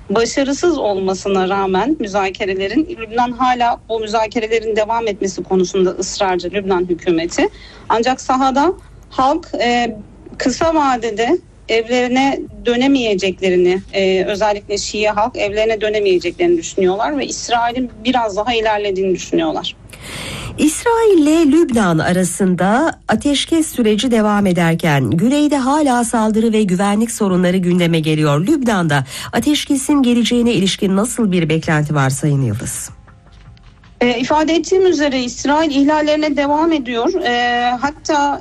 başarısız olmasına rağmen müzakerelerin, Lübnan hala bu müzakerelerin devam etmesi konusunda ısrarcı Lübnan hükümeti. Ancak sahada halk kısa vadede evlerine dönemeyeceklerini, özellikle Şii halk evlerine dönemeyeceklerini düşünüyorlar ve İsrail'in biraz daha ilerlediğini düşünüyorlar. İsrail ile Lübnan arasında ateşkes süreci devam ederken güneyde hala saldırı ve güvenlik sorunları gündeme geliyor. Lübnan'da ateşkesin geleceğine ilişkin nasıl bir beklenti var Sayın Yıldız? İfade ettiğim üzere İsrail ihlallerine devam ediyor. Hatta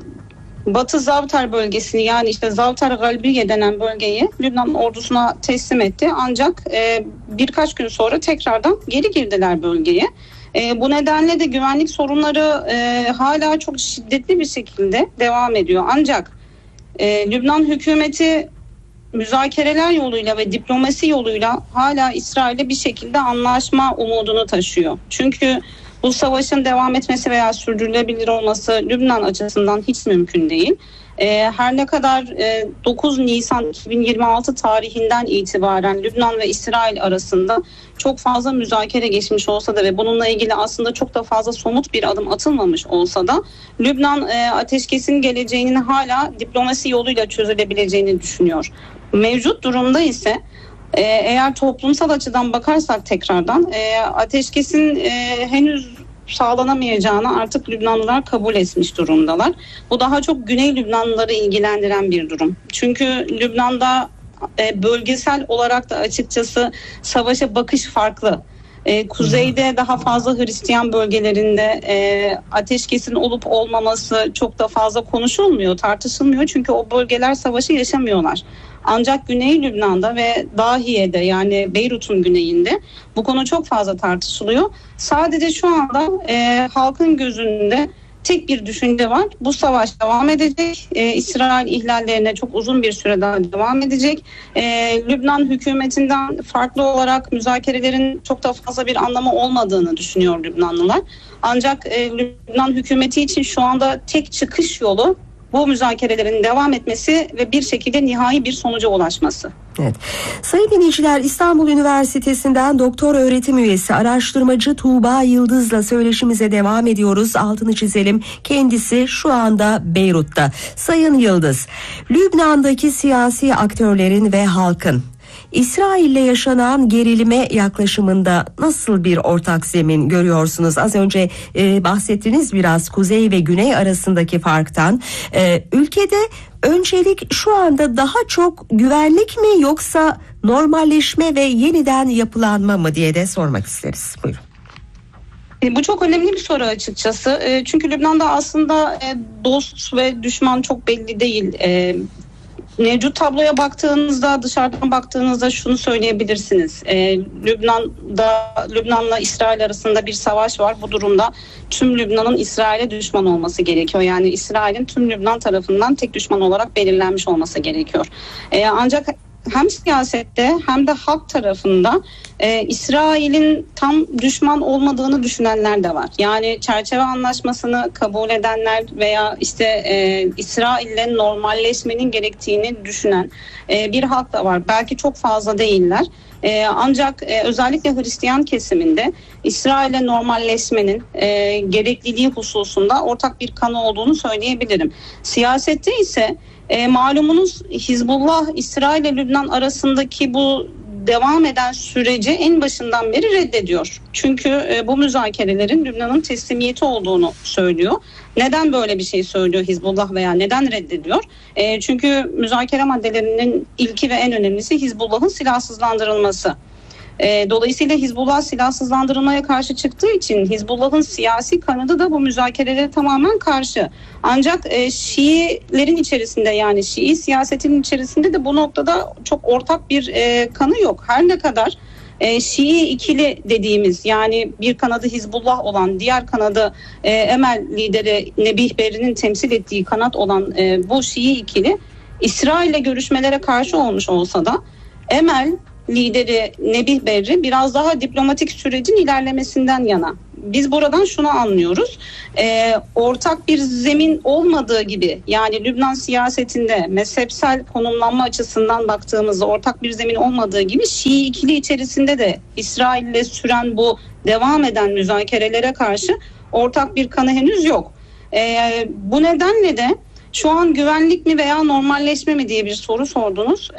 Batı Zavtar bölgesini, yani işte Zavtar Galbiye denen bölgeyi Lübnan ordusuna teslim etti. Ancak birkaç gün sonra tekrardan geri girdiler bölgeye. Bu nedenle de güvenlik sorunları hala çok şiddetli bir şekilde devam ediyor. Ancak Lübnan hükümeti müzakereler yoluyla ve diplomasi yoluyla hala İsrail'le bir şekilde anlaşma umudunu taşıyor. Çünkü bu savaşın devam etmesi veya sürdürülebilir olması Lübnan açısından hiç mümkün değil. Her ne kadar 9 Nisan 2026 tarihinden itibaren Lübnan ve İsrail arasında çok fazla müzakere geçmiş olsa da ve bununla ilgili aslında çok da fazla somut bir adım atılmamış olsa da Lübnan ateşkesin geleceğinin hala diplomasi yoluyla çözülebileceğini düşünüyor. Mevcut durumda ise eğer toplumsal açıdan bakarsak tekrardan ateşkesin henüz sağlanamayacağını artık Lübnanlılar kabul etmiş durumdalar. Bu daha çok Güney Lübnanlıları ilgilendiren bir durum. Çünkü Lübnan'da bölgesel olarak da açıkçası savaşa bakış farklı. Kuzeyde daha fazla Hristiyan bölgelerinde ateşkesin olup olmaması çok da fazla konuşulmuyor, tartışılmıyor. Çünkü o bölgeler savaşı yaşamıyorlar. Ancak Güney Lübnan'da ve Dahiye'de, yani Beyrut'un güneyinde bu konu çok fazla tartışılıyor. Sadece şu anda halkın gözünde tek bir düşünce var. Bu savaş devam edecek. İsrail ihlallerine çok uzun bir süre daha devam edecek. Lübnan hükümetinden farklı olarak müzakerelerin çok da fazla bir anlamı olmadığını düşünüyor Lübnanlılar. Ancak Lübnan hükümeti için şu anda tek çıkış yolu bu müzakerelerin devam etmesi ve bir şekilde nihai bir sonuca ulaşması. Evet. Sayın dinleyiciler, İstanbul Üniversitesi'nden doktor öğretim üyesi araştırmacı Tuğba Yıldız'la söyleşimize devam ediyoruz. Altını çizelim. Kendisi şu anda Beyrut'ta. Sayın Yıldız, Lübnan'daki siyasi aktörlerin ve halkın İsrail'le yaşanan gerilime yaklaşımında nasıl bir ortak zemin görüyorsunuz? Az önce bahsettiniz biraz kuzey ve güney arasındaki farktan. Ülkede öncelik şu anda daha çok güvenlik mi yoksa normalleşme ve yeniden yapılanma mı diye de sormak isteriz. Buyurun. Bu çok önemli bir soru açıkçası. Çünkü Lübnan'da aslında dost ve düşman çok belli değil. Mevcut tabloya baktığınızda, dışarıdan baktığınızda şunu söyleyebilirsiniz. Lübnan'la İsrail arasında bir savaş var. Bu durumda tüm Lübnan'ın İsrail'e düşman olması gerekiyor. Yani İsrail'in tüm Lübnan tarafından tek düşman olarak belirlenmiş olması gerekiyor. Ancak hem siyasette hem de halk tarafında İsrail'in tam düşman olmadığını düşünenler de var. Yani çerçeve anlaşmasını kabul edenler veya işte İsrail'le normalleşmenin gerektiğini düşünen bir halk da var. Belki çok fazla değiller. Ancak özellikle Hristiyan kesiminde İsrail'le normalleşmenin gerekliliği hususunda ortak bir kanı olduğunu söyleyebilirim. Siyasette ise malumunuz Hizbullah İsrail ile Lübnan arasındaki bu devam eden süreci en başından beri reddediyor. Çünkü bu müzakerelerin Lübnan'ın teslimiyeti olduğunu söylüyor. Neden böyle bir şey söylüyor Hizbullah veya neden reddediyor? Çünkü müzakere maddelerinin ilki ve en önemlisi Hizbullah'ın silahsızlandırılması. Dolayısıyla Hizbullah silahsızlandırılmaya karşı çıktığı için Hizbullah'ın siyasi kanadı da bu müzakerelere tamamen karşı. Ancak Şiilerin içerisinde, yani Şii siyasetinin içerisinde de bu noktada çok ortak bir kanı yok. Her ne kadar Şii ikili dediğimiz, yani bir kanadı Hizbullah olan, diğer kanadı Emel lideri Nebih Berri'nin temsil ettiği kanat olan bu Şii ikili İsrail'le görüşmelere karşı olmuş olsa da Emel lideri Nebih Berri biraz daha diplomatik sürecin ilerlemesinden yana. biz buradan şunu anlıyoruz. Ortak bir zemin olmadığı gibi, yani Lübnan siyasetinde mezhepsel konumlanma açısından baktığımızda ortak bir zemin olmadığı gibi Şii ikili içerisinde de İsrail'le süren bu devam eden müzakerelere karşı ortak bir kanı henüz yok. Bu nedenle de şu an güvenlik mi veya normalleşme mi diye bir soru sordunuz.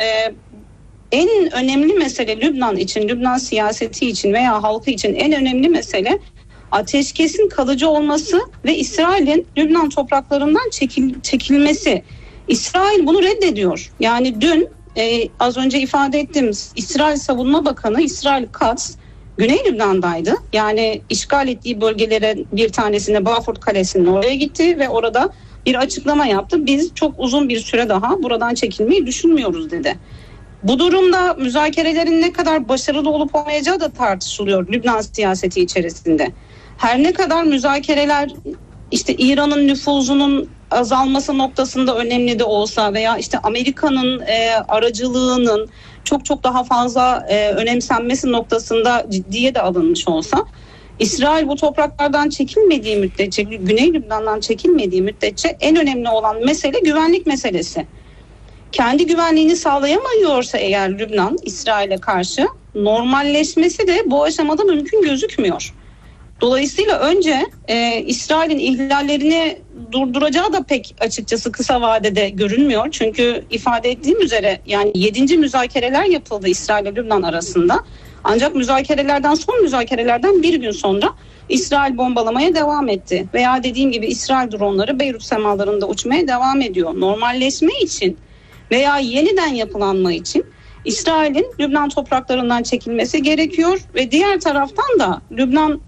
En önemli mesele Lübnan için, Lübnan siyaseti için veya halkı için en önemli mesele ateşkesin kalıcı olması ve İsrail'in Lübnan topraklarından çekilmesi. İsrail bunu reddediyor. Yani dün az önce ifade ettiğimiz İsrail Savunma Bakanı İsrail Katz Güney Lübnan'daydı. Yani işgal ettiği bölgelere bir tanesine Balfour Kalesi'nin oraya gitti ve orada bir açıklama yaptı. Biz çok uzun bir süre daha buradan çekilmeyi düşünmüyoruz dedi. Bu durumda müzakerelerin ne kadar başarılı olup olmayacağı da tartışılıyor Lübnan siyaseti içerisinde. Her ne kadar müzakereler işte İran'ın nüfuzunun azalması noktasında önemli de olsa veya işte Amerika'nın aracılığının çok daha fazla önemsenmesi noktasında ciddiye de alınmış olsa, İsrail bu topraklardan çekilmediği müddetçe, Güney Lübnan'dan çekilmediği müddetçe en önemli olan mesele güvenlik meselesi. Kendi güvenliğini sağlayamıyorsa eğer Lübnan İsrail'e karşı, normalleşmesi de bu aşamada mümkün gözükmüyor. Dolayısıyla önce İsrail'in ihlallerini durduracağı da pek açıkçası kısa vadede görünmüyor. Çünkü ifade ettiğim üzere yani 7. müzakereler yapıldı İsrail ile Lübnan arasında. Ancak son müzakerelerden bir gün sonra İsrail bombalamaya devam etti. Veya dediğim gibi İsrail dronları Beyrut semalarında uçmaya devam ediyor. Normalleşme için veya yeniden yapılanma için İsrail'in Lübnan topraklarından çekilmesi gerekiyor ve diğer taraftan da Lübnan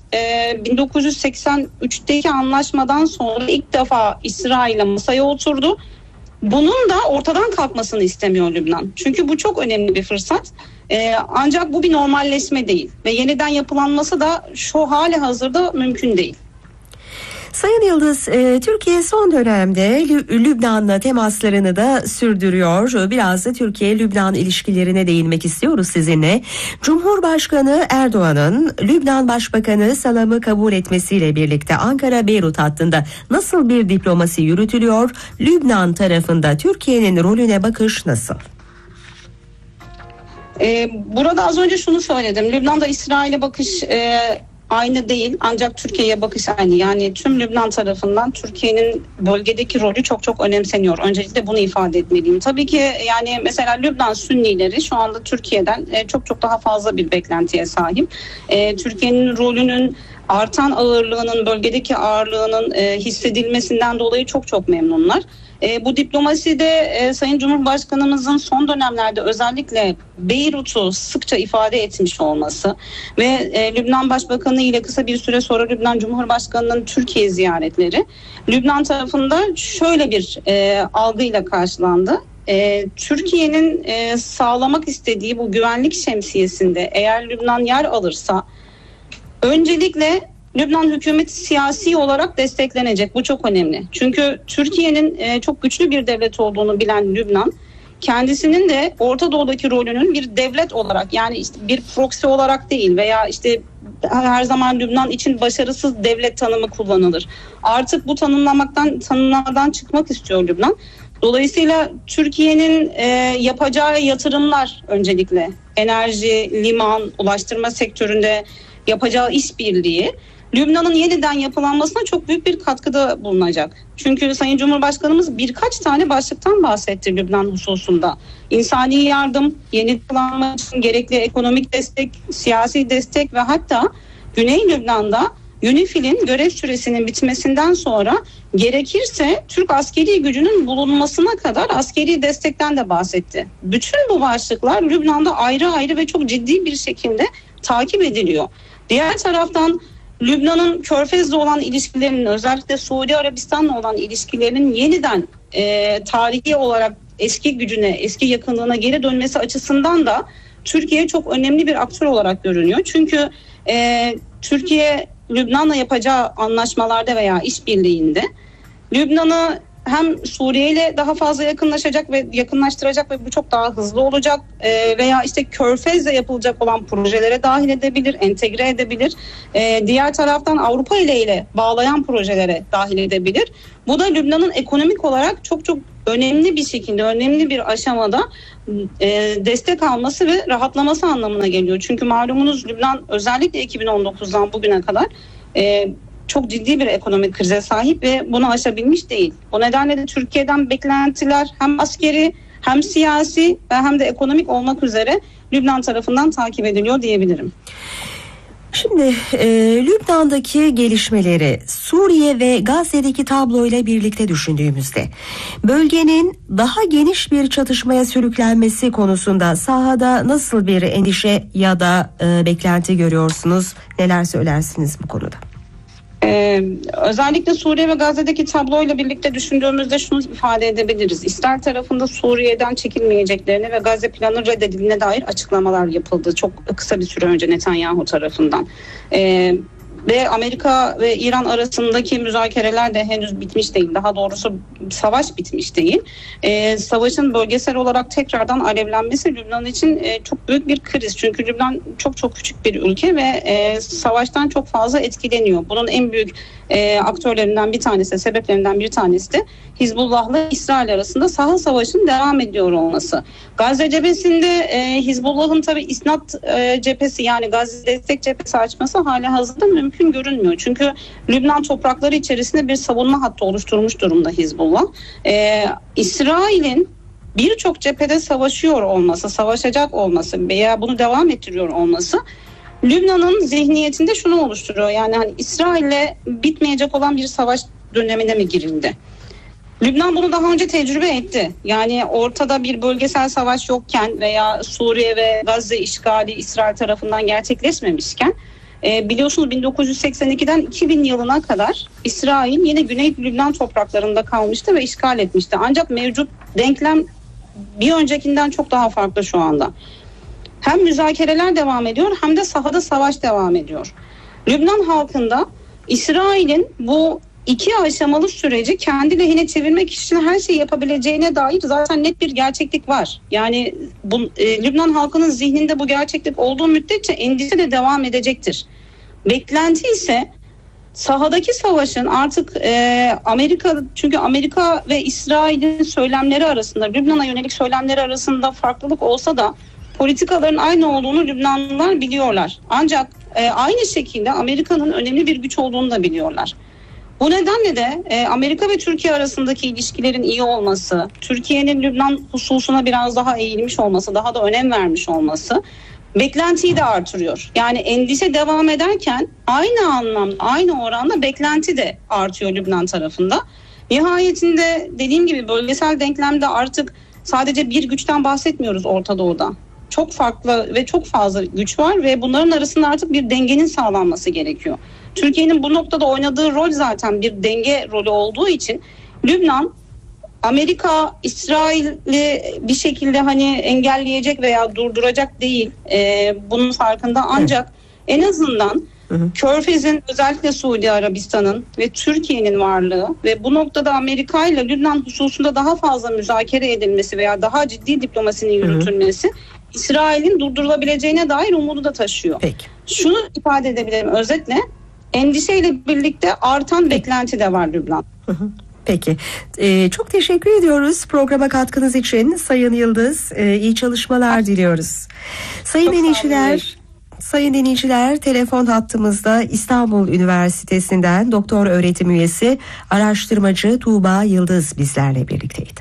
1983'teki anlaşmadan sonra ilk defa İsrail'le masaya oturdu. Bunun da ortadan kalkmasını istemiyor Lübnan. Çünkü bu çok önemli bir fırsat. Ancak bu bir normalleşme değil ve yeniden yapılanması da şu hali hazırda mümkün değil. Sayın Yıldız, Türkiye son dönemde Lübnan'la temaslarını da sürdürüyor. Biraz da Türkiye-Lübnan ilişkilerine değinmek istiyoruz sizinle. Cumhurbaşkanı Erdoğan'ın Lübnan Başbakanı Salam'ı kabul etmesiyle birlikte Ankara-Beyrut hattında nasıl bir diplomasi yürütülüyor? Lübnan tarafında Türkiye'nin rolüne bakış nasıl? Burada az önce şunu söyledim. Lübnan'da İsrail'e bakış aynı değil, ancak Türkiye'ye bakış aynı. Yani tüm Lübnan tarafından Türkiye'nin bölgedeki rolü çok önemseniyor. Öncelikle bunu ifade etmeliyim. Tabii ki yani mesela Lübnan Sünnileri şu anda Türkiye'den çok daha fazla bir beklentiye sahip. Türkiye'nin rolünün artan ağırlığının, bölgedeki ağırlığının hissedilmesinden dolayı çok memnunlar. Bu diplomaside Sayın Cumhurbaşkanımızın son dönemlerde özellikle Beyrut'u sıkça ifade etmiş olması ve Lübnan Başbakanı ile kısa bir süre sonra Lübnan Cumhurbaşkanı'nın Türkiye ziyaretleri Lübnan tarafında şöyle bir algıyla karşılandı. Türkiye'nin sağlamak istediği bu güvenlik şemsiyesinde eğer Lübnan yer alırsa öncelikle Lübnan hükümeti siyasi olarak desteklenecek. Bu çok önemli. Çünkü Türkiye'nin çok güçlü bir devlet olduğunu bilen Lübnan, kendisinin de Orta Doğu'daki rolünün bir devlet olarak, yani işte bir proxy olarak değil veya işte her zaman Lübnan için başarısız devlet tanımı kullanılır. Artık bu tanımlamadan çıkmak istiyor Lübnan. Dolayısıyla Türkiye'nin yapacağı yatırımlar, öncelikle enerji, liman, ulaştırma sektöründe yapacağı işbirliği Lübnan'ın yeniden yapılanmasına çok büyük bir katkıda bulunacak. Çünkü Sayın Cumhurbaşkanımız birkaç tane başlıktan bahsetti Lübnan hususunda. İnsani yardım, yeni yapılanma için gerekli ekonomik destek, siyasi destek ve hatta Güney Lübnan'da UNIFIL'in görev süresinin bitmesinden sonra gerekirse Türk askeri gücünün bulunmasına kadar askeri destekten de bahsetti. Bütün bu başlıklar Lübnan'da ayrı ve çok ciddi bir şekilde takip ediliyor. Diğer taraftan Lübnan'ın Körfez'le olan ilişkilerinin, özellikle Suudi Arabistan'la olan ilişkilerinin yeniden tarihi olarak eski gücüne, eski yakınlığına geri dönmesi açısından da Türkiye çok önemli bir aktör olarak görünüyor. Çünkü Türkiye Lübnan'la yapacağı anlaşmalarda veya işbirliğinde Lübnan'ı hem Suriye ile daha fazla yakınlaştıracak ve bu çok daha hızlı olacak, veya işte Körfez'le yapılacak olan projelere dahil edebilir, entegre edebilir. Diğer taraftan Avrupa ile bağlayan projelere dahil edebilir. Bu da Lübnan'ın ekonomik olarak çok çok önemli bir şekilde, önemli bir aşamada destek alması ve rahatlaması anlamına geliyor. Çünkü malumunuz Lübnan özellikle 2019'dan bugüne kadar çok ciddi bir ekonomik krize sahip ve bunu aşabilmiş değil. O nedenle de Türkiye'den beklentiler hem askeri hem siyasi ve hem de ekonomik olmak üzere Lübnan tarafından takip ediliyor diyebilirim. Şimdi Lübnan'daki gelişmeleri Suriye ve Gazze'deki tabloyla birlikte düşündüğümüzde bölgenin daha geniş bir çatışmaya sürüklenmesi konusunda sahada nasıl bir endişe ya da beklenti görüyorsunuz? Neler söylersiniz bu konuda? Özellikle Suriye ve Gazze'deki tabloyla birlikte düşündüğümüzde şunu ifade edebiliriz. İsrail tarafında Suriye'den çekilmeyeceklerini ve Gazze planı reddedildiğine dair açıklamalar yapıldı. Çok kısa bir süre önce Netanyahu tarafından. Ve Amerika ve İran arasındaki müzakereler de henüz bitmiş değil. Daha doğrusu savaş bitmiş değil. Savaşın bölgesel olarak tekrardan alevlenmesi Lübnan için çok büyük bir kriz. Çünkü Lübnan çok çok küçük bir ülke ve savaştan çok fazla etkileniyor. Bunun en büyük aktörlerinden bir tanesi, sebeplerinden bir tanesi de Hizbullah'la İsrail arasında saha savaşının devam ediyor olması. Gazze cephesinde Hizbullah'ın tabii isnat cephesi, yani Gazze destek cephesi açması hala hazırda mümkün görünmüyor. Çünkü Lübnan toprakları içerisinde bir savunma hattı oluşturmuş durumda Hizbullah. İsrail'in birçok cephede savaşıyor olması, savaşacak olması veya bunu devam ettiriyor olması Lübnan'ın zihniyetinde şunu oluşturuyor. Yani hani İsrail'le bitmeyecek olan bir savaş dönemine mi girildi? Lübnan bunu daha önce tecrübe etti. Yani ortada bir bölgesel savaş yokken veya Suriye ve Gazze işgali İsrail tarafından gerçekleşmemişken biliyorsunuz 1982'den 2000 yılına kadar İsrail yine Güney Lübnan topraklarında kalmıştı ve işgal etmişti. Ancak mevcut denklem bir öncekinden çok daha farklı şu anda. Hem müzakereler devam ediyor hem de sahada savaş devam ediyor. Lübnan halkında İsrail'in bu iki aşamalı süreci kendi lehine çevirmek için her şeyi yapabileceğine dair zaten net bir gerçeklik var. Yani Lübnan halkının zihninde bu gerçeklik olduğu müddetçe endişe de devam edecektir. Beklenti ise sahadaki savaşın artık çünkü Amerika ve İsrail'in söylemleri arasında, Lübnan'a yönelik söylemleri arasında farklılık olsa da politikaların aynı olduğunu Lübnanlılar biliyorlar. Ancak aynı şekilde Amerika'nın önemli bir güç olduğunu da biliyorlar. Bu nedenle de Amerika ve Türkiye arasındaki ilişkilerin iyi olması, Türkiye'nin Lübnan hususuna biraz daha eğilmiş olması, daha da önem vermiş olması beklentiyi de artırıyor. Yani endişe devam ederken aynı oranda beklenti de artıyor Lübnan tarafında. Nihayetinde dediğim gibi bölgesel denklemde artık sadece bir güçten bahsetmiyoruz Orta Doğu'da. Çok farklı ve çok fazla güç var ve bunların arasında artık bir dengenin sağlanması gerekiyor. Türkiye'nin bu noktada oynadığı rol zaten bir denge rolü olduğu için Lübnan, Amerika, İsrail'i bir şekilde hani engelleyecek veya durduracak değil. Bunun farkında, ancak en azından Körfez'in, özellikle Suudi Arabistan'ın ve Türkiye'nin varlığı ve bu noktada Amerika ile Lübnan hususunda daha fazla müzakere edilmesi veya daha ciddi diplomasinin yürütülmesi İsrail'in durdurulabileceğine dair umudu da taşıyor. Peki. Şunu ifade edebilirim özetle, endişeyle birlikte artan beklenti de var Lübnan. Peki. Çok teşekkür ediyoruz programa katkınız için Sayın Yıldız. İyi çalışmalar diliyoruz. Sayın dinleyiciler, telefon hattımızda İstanbul Üniversitesi'nden doktor öğretim üyesi araştırmacı Tuğba Yıldız bizlerle birlikteydi.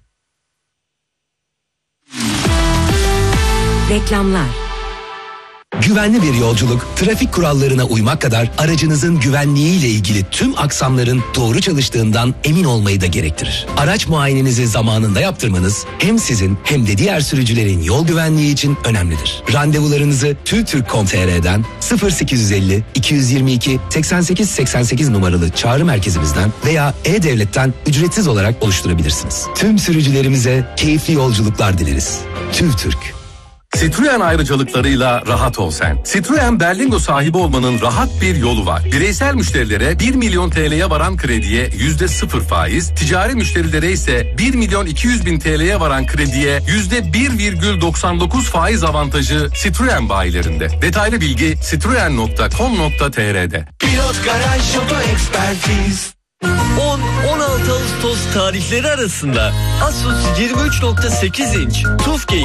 Reklamlar. Güvenli bir yolculuk, trafik kurallarına uymak kadar aracınızın güvenliğiyle ilgili tüm aksamların doğru çalıştığından emin olmayı da gerektirir. Araç muayenenizi zamanında yaptırmanız hem sizin hem de diğer sürücülerin yol güvenliği için önemlidir. Randevularınızı TÜTÜRK.com.tr'den 0850 222 88 88 numaralı çağrı merkezimizden veya E-Devlet'ten ücretsiz olarak oluşturabilirsiniz. Tüm sürücülerimize keyifli yolculuklar dileriz. TÜTÜRK. Citroen ayrıcalıklarıyla rahat ol sen. Citroen Berlingo sahibi olmanın rahat bir yolu var. Bireysel müşterilere 1 milyon TL'ye varan krediye %0 faiz, ticari müşterilere ise 1 milyon 200 bin TL'ye varan krediye %1,99 faiz avantajı Citroen bayilerinde. Detaylı bilgi citroen.com.tr'de. Pilot Garaj Oto Ekspertiz. 10-16 Ağustos tarihleri arasında Asus 23.8 inç TUF